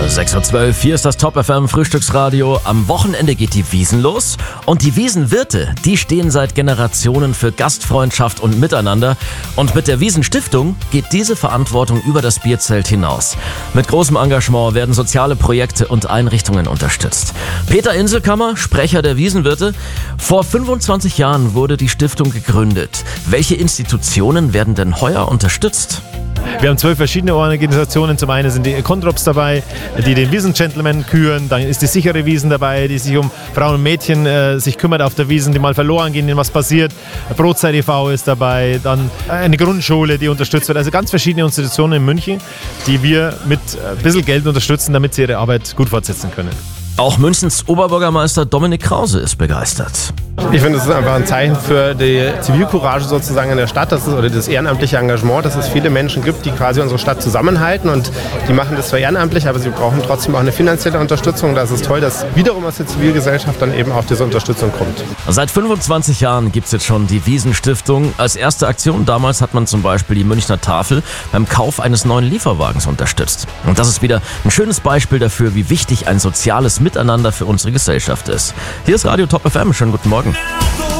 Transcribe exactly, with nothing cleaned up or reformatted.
sechs Uhr zwölf, hier ist das Top F M Frühstücksradio. Am Wochenende geht die Wiesn los und die Wiesenwirte, die stehen seit Generationen für Gastfreundschaft und Miteinander. Und mit der Wiesn Stiftung geht diese Verantwortung über das Bierzelt hinaus. Mit großem Engagement werden soziale Projekte und Einrichtungen unterstützt. Peter Inselkammer, Sprecher der Wiesenwirte. Vor fünfundzwanzig Jahren wurde die Stiftung gegründet. Welche Institutionen werden denn heuer unterstützt? Wir haben zwölf verschiedene Organisationen. Zum einen sind die Kontrops dabei, die den Wiesn-Gentleman küren. Dann ist die sichere Wiesn dabei, die sich um Frauen und Mädchen äh, sich kümmert auf der Wiesn, die mal verloren gehen, denen was passiert. Brotzeit e V ist dabei. Dann eine Grundschule, die unterstützt wird. Also ganz verschiedene Institutionen in München, die wir mit ein bisschen Geld unterstützen, damit sie ihre Arbeit gut fortsetzen können. Auch Münchens Oberbürgermeister Dominik Krause ist begeistert. Ich finde, es ist einfach ein Zeichen für die Zivilcourage sozusagen in der Stadt, dass es, oder das ehrenamtliche Engagement, dass es viele Menschen gibt, die quasi unsere Stadt zusammenhalten, und die machen das zwar ehrenamtlich, aber sie brauchen trotzdem auch eine finanzielle Unterstützung. Da ist es toll, dass wiederum aus der Zivilgesellschaft dann eben auch diese Unterstützung kommt. Seit fünfundzwanzig Jahren gibt es jetzt schon die Wiesn Stiftung. Als erste Aktion damals hat man zum Beispiel die Münchner Tafel beim Kauf eines neuen Lieferwagens unterstützt. Und das ist wieder ein schönes Beispiel dafür, wie wichtig ein soziales Miteinander für unsere Gesellschaft ist. Hier ist Radio Top F M. Schönen guten Morgen.